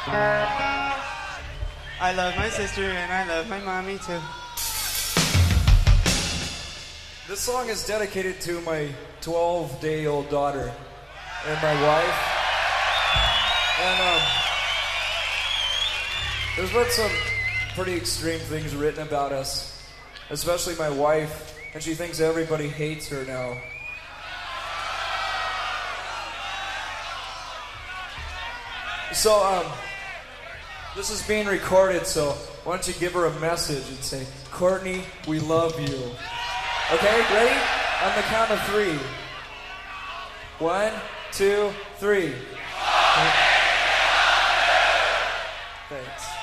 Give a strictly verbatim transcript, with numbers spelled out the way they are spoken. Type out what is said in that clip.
I love my sister and I love my mommy too. This song is dedicated to my twelve-day-old daughter and my wife. And um, there's been some pretty extreme things written about us, especially my wife, and she thinks everybody hates her now. So, um, this is being recorded, so why don't you give her a message and say, Courtney, we love you. Okay, ready? On the count of three. One, two, three. Thanks.